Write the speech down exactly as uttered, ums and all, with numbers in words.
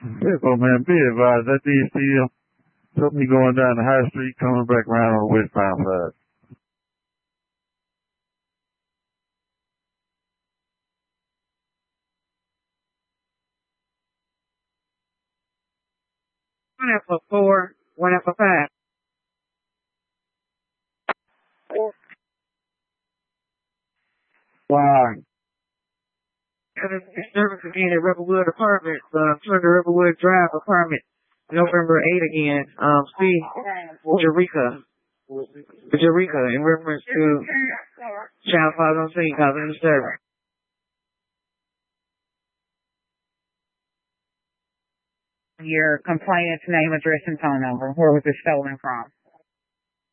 Careful, man. Be advised. That D C took me going down the high street, coming back around on the westbound side. One F for four, one F for five. Wow. Service again at Riverwood Apartments, uh, two hundred Riverwood Drive Apartment, November eighth again. Um, see, Eureka. Eureka in reference to child father on scene causing disturbance. Your complainant's name, address, and phone number. Where was it stolen from?